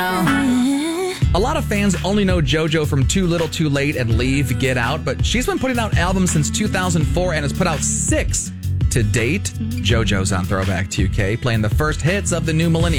A lot of fans only know JoJo from Too Little Too Late and Leave, Get Out, but she's been putting out albums since 2004 and has put out 6 to date. JoJo's on Throwback 2K, playing the first hits of the new millennium.